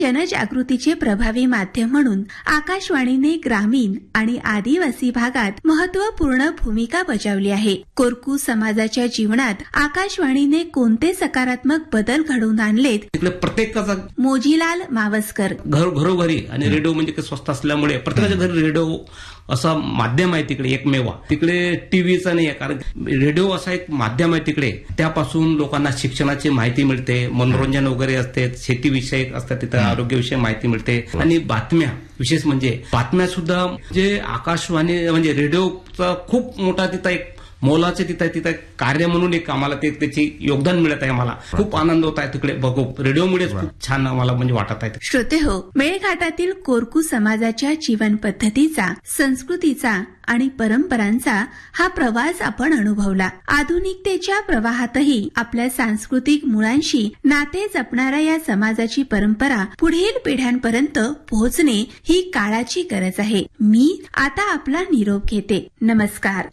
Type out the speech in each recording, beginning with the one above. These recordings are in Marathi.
जनजागृतीचे प्रभावी माध्यम म्हणून आकाशवाणीने ग्रामीण आणि आदिवासी भागात महत्वपूर्ण भूमिका बजावली आहे. कोरकू समाजाच्या जीवनात आकाशवाणीने कोणते सकारात्मक बदल घडवून आणलेत? तिकडे प्रत्येकाचा मोजीलाल मावस्कर. घरोघरी आणि रेडिओ म्हणजे स्वस्त असल्यामुळे प्रत्येकाच्या घरी रेडिओ असं माध्यम आहे तिकडे एकमेवा. तिकडे टीव्हीचा नाही आहे, कारण रेडिओ असा एक माध्यम आहे तिकडे. त्यापासून लोकांना शिक्षणाची माहिती मिळते, मनोरंजन वगैरे असते, शेतीविषयक असतात, तिथं आरोग्यविषयक माहिती मिळते आणि बातम्या. विशेष म्हणजे बातम्या सुद्धा जे आकाशवाणी म्हणजे रेडिओचा खूप मोठा तिथं एक मोलाचे तिथं कार्य म्हणून एक आम्हाला त्याची योगदान मिळत आहे. आम्हाला खूप आनंद होत आहे तिकडे बघू. रेडिओमुळेच खूप छान आम्हाला म्हणजे वाटत आहे. श्रोतेहो, मेळघाटातील कोरकू समाजाच्या जीवन पद्धतीचा, संस्कृतीचा आणि परंपरांचा हा प्रवास आपण अनुभवला. आधुनिकतेच्या प्रवाहातही आपल्या सांस्कृतिक मुळांशी नाते जपणाऱ्या या समाजाची परंपरा पुढील पिढ्यांपर्यंत पोहोचणे ही काळाची गरज आहे. मी आता आपला निरोप घेते. नमस्कार.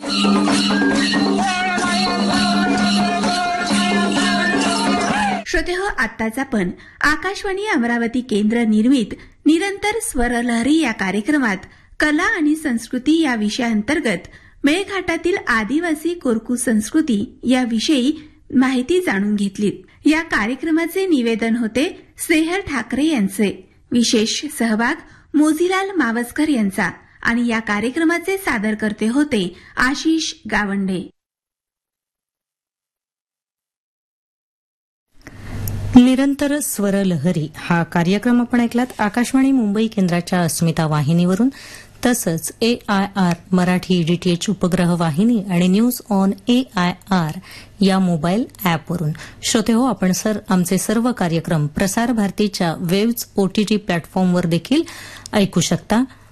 श्रोतेहो, आत्ताच आपण आकाशवाणी अमरावती केंद्र निर्मित निरंतर स्वरलहरी या कार्यक्रमात कला आणि संस्कृती या विषयाअंतर्गत मेळघाटातील आदिवासी कोरकू संस्कृती याविषयी माहिती जाणून घेतली. या कार्यक्रमाचे निवेदन होते स्नेहल ठाकरे यांचे. विशेष सहभाग मोजीलाल मावस्कर यांचा आणि या कार्यक्रमाचे सादरकर्ते होते आशिष गावंडे. निरंतर स्वरलहरी हा कार्यक्रम आपण ऐकलात आकाशवाणी मुंबई केंद्राच्या अस्मिता वाहिनीवरून, तसंच AIR मराठी DTH उपग्रह वाहिनी आणि न्यूज ऑन AIR या मोबाईल ॲपवरून. श्रोतेहो, आपण आमचे सर्व कार्यक्रम प्रसार भारतीच्या वेव्ज OTT प्लॅटफॉर्मवर देखील ऐकू शकता.